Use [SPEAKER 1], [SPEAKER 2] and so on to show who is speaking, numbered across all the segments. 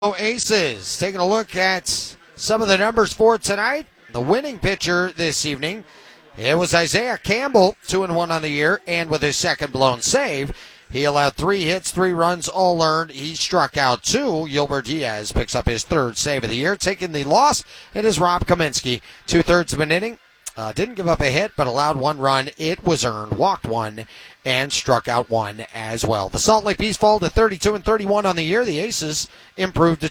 [SPEAKER 1] Aces taking a look at some of the numbers for tonight. The winning pitcher this evening, it was Isaiah Campbell, 2-1 on the year, and with his second blown save, he allowed 3 hits, 3 runs, all earned. He struck out 2. Gilbert Diaz picks up his third save of the year. Taking the loss, it is Rob Kaminsky, 2/3 of an inning. Didn't give up a hit, but allowed 1 run. It was earned, walked 1, and struck out 1 as well. The Salt Lake Bees fall to 32-31 on the year. The Aces improved to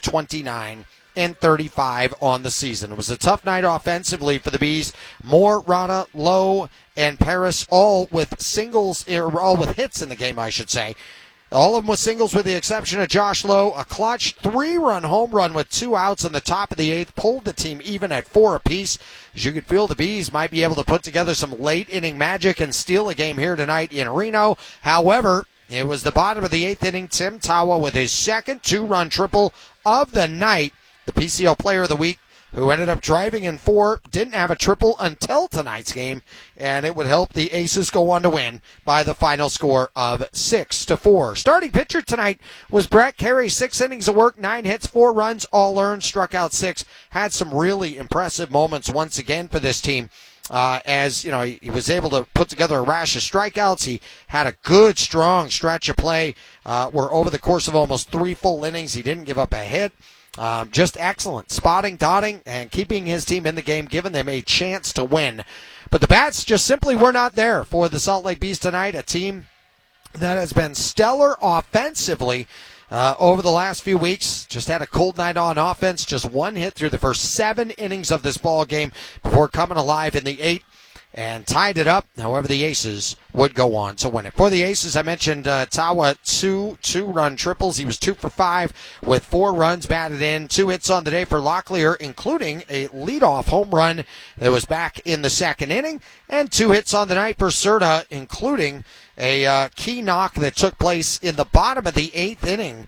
[SPEAKER 1] 29-35 on the season. It was a tough night offensively for the Bees. Moore, Rada, Lowe, and Paris all with singles, or all with hits in the game, I should say. All of them with singles with the exception of Josh Lowe. A clutch 3-run home run with 2 outs in the top of the 8th pulled the team even at 4 apiece. As you could feel, the Bees might be able to put together some late inning magic and steal a game here tonight in Reno. However, it was the bottom of the 8th inning. Tim Tawa with his second 2-run triple of the night. The PCL Player of the Week, who ended up driving in 4, didn't have a triple until tonight's game, and it would help the Aces go on to win by the final score of 6-4. Starting pitcher tonight was Brett Carey, 6 innings of work, 9 hits, 4 runs, all earned, struck out 6. Had some really impressive moments once again for this team. As you know, he was able to put together a rash of strikeouts. He had a good, strong stretch of play where over the course of almost 3 full innings, he didn't give up a hit. Just excellent spotting, dotting, and keeping his team in the game, giving them a chance to win. But the bats just simply were not there for the Salt Lake Bees tonight, a team that has been stellar offensively over the last few weeks. Just had a cold night on offense, just 1 hit through the first 7 innings of this ball game before coming alive in the 8th and tied it up. However, the Aces would go on to win it. For the Aces, I mentioned Tawa, 2 2-run triples. He was 2 for 5 with 4 runs batted in. 2 hits on the day for Locklear, including a leadoff home run that was back in the 2nd inning, and 2 hits on the night for Serta, including a key knock that took place in the bottom of the 8th inning,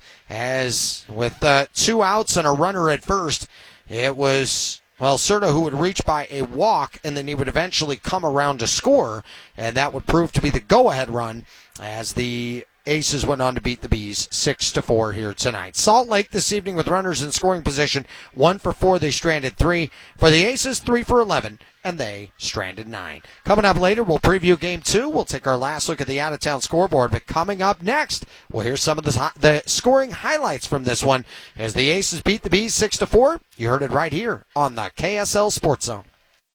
[SPEAKER 1] as with 2 outs and a runner at first, it was Serta who would reach by a walk, and then he would eventually come around to score, and that would prove to be the go-ahead run as the Aces went on to beat the Bees 6-4 here tonight. Salt Lake this evening with runners in scoring position, 1 for 4, they stranded 3. For the Aces, 3 for 11, and they stranded 9. Coming up later, we'll preview Game 2. We'll take our last look at the out-of-town scoreboard. But coming up next, we'll hear some of the scoring highlights from this one as the Aces beat the Bees 6-4. You heard it right here on the KSL Sports Zone.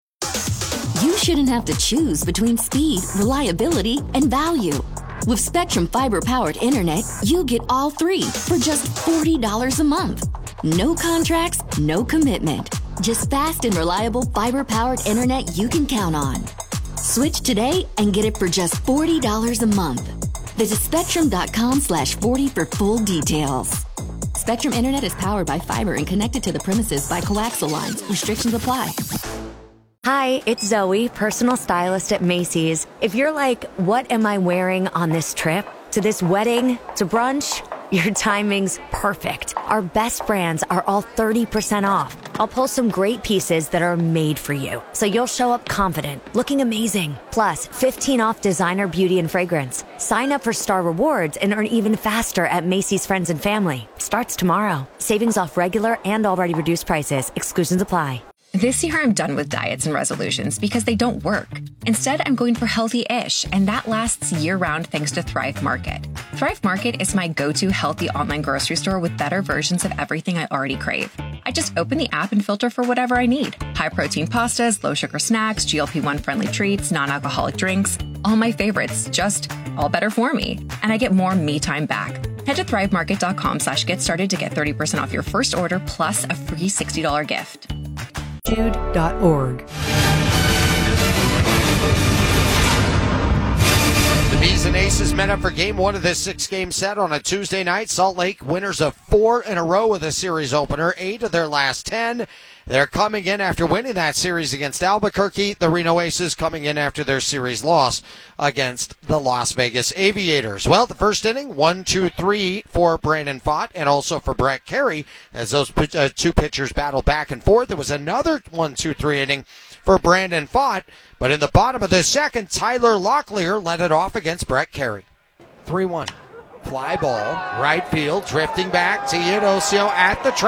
[SPEAKER 2] You shouldn't have to choose between speed, reliability, and value. With Spectrum Fiber-powered internet, you get all 3 for just $40 a month. No contracts, no commitment. Just fast and reliable fiber-powered internet you can count on. Switch today and get it for just $40 a month. Visit Spectrum.com/40 for full details. Spectrum Internet is powered by fiber and connected to the premises by coaxial lines. Restrictions apply.
[SPEAKER 3] Hi, it's Zoe, personal stylist at Macy's. If you're like, what am I wearing on this trip? To this wedding? To brunch? Your timing's perfect. Our best brands are all 30% off. I'll pull some great pieces that are made for you, so you'll show up confident, looking amazing. Plus, 15 off designer beauty and fragrance. Sign up for Star Rewards and earn even faster at Macy's Friends and Family. Starts tomorrow. Savings off regular and already reduced prices. Exclusions apply.
[SPEAKER 4] This year, I'm done with diets and resolutions because they don't work. Instead, I'm going for healthy-ish, and that lasts year-round thanks to Thrive Market. Thrive Market is my go-to healthy online grocery store with better versions of everything I already crave. I just open the app and filter for whatever I need. High-protein pastas, low-sugar snacks, GLP-1 friendly treats, non-alcoholic drinks. All my favorites, just all better for me. And I get more me time back. Head to thrivemarket.com/get started to get 30% off your first order plus a free $60 gift.
[SPEAKER 5] Jude.org.
[SPEAKER 1] The Bees and Aces met up for Game 1 of this 6-game set on a Tuesday night. Salt Lake winners of 4 in a row with a series opener, 8 of their last 10. They're coming in after winning that series against Albuquerque. The Reno Aces coming in after their series loss against the Las Vegas Aviators. Well, the first inning, 1-2-3 for Brandon Pfaadt and also for Brett Carey as those 2 pitchers battled back and forth. There was another 1-2-3 inning for Brandon Pfaadt, but in the bottom of the second, Tyler Locklear led it off against Brett Carey. 3-1. Fly ball, right field, drifting back. Teodosio at the track.